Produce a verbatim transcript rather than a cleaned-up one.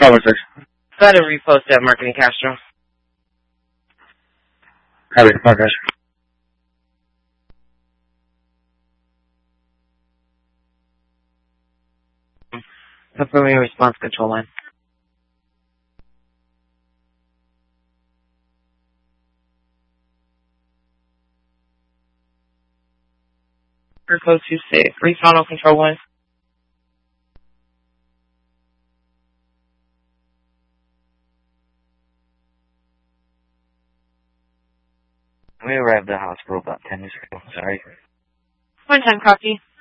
Cover six. Got a repost at Marketing Castro. Copy, Marcus. Confirming response control line. Code two six. Respawn on control one. We arrived at the hospital about ten minutes ago. Sorry. One time copy.